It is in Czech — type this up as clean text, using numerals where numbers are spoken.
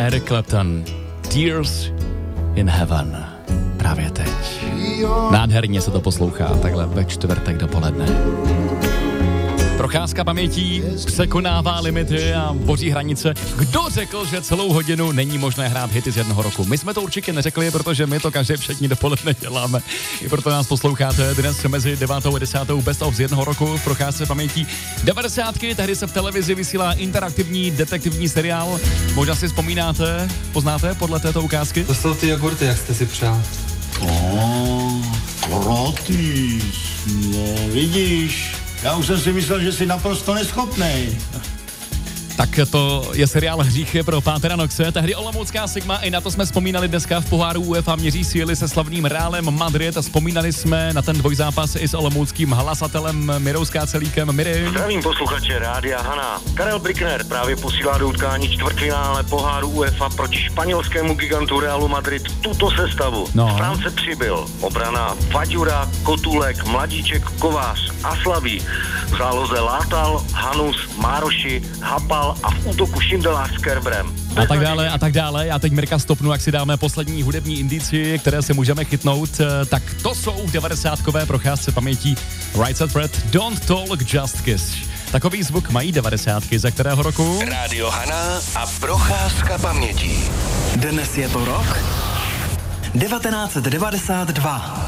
Eric Clapton. Tears in Heaven. Právě teď. Nádherně se to poslouchá takhle ve čtvrtek dopoledne. Procházka pamětí překonává limity a boří hranice. Kdo řekl, že celou hodinu není možné hrát hity z jednoho roku? My jsme to určitě neřekli, protože my to každé všední dopoledne děláme. I proto nás posloucháte dnes mezi 9. a 10. Best of z jednoho roku v procházce pamětí 90. Tehdy se v televizi vysílá interaktivní detektivní seriál. Možná si vzpomínáte, poznáte podle této ukázky? To jsou ty jogurty, jak jste si přál. Gratis. Vidíš, já už jsem si myslel, že jsi naprosto neschopnej. Tak to je seriál Hříchy pro Pátera Noxe. Tehdy olomoucká Sigma, i na to jsme vzpomínali dneska v poháru UEFA měří síly se slavným Realem Madrid a vzpomínali jsme na ten dvojzápas i s olomouckým hlasatelem Mirou Skácelíkem. Miry. Zdravím posluchače Rádia Hana. Karel Brickner právě posílá do utkání čtvrtfinále poháru UEFA proti španělskému gigantu Realu Madrid tuto sestavu. No. Stánce přibyl obrana Faďura, Kotulek, Mladíček, Kovář a Slaví. V záloze Látal, Hanus, Mároši, Hapal a v útoku Šindelář s Kerbrem. A tak dále. Já teď Mirka stopnu, jak si dáme poslední hudební indici, které si můžeme chytnout. Tak to jsou 90kové procházce pamětí. Right Said Fred, Don't Talk, Just Kiss. Takový zvuk mají 90ky, za kterého roku? Rádio Hana a procházka pamětí. Dnes je to rok 1992.